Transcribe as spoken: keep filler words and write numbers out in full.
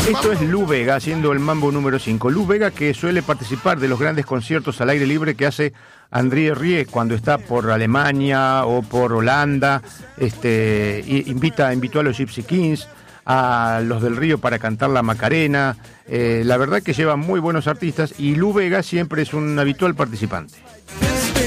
Esto es Lu Vega haciendo el mambo número cinco. Lu Vega, que suele participar de los grandes conciertos al aire libre que hace André Rie cuando está por Alemania o por Holanda. Este, invita, invitó a los Gypsy Kings, a los del Río para cantar la Macarena. Eh, la verdad que lleva muy buenos artistas y Lu Vega siempre es un habitual participante.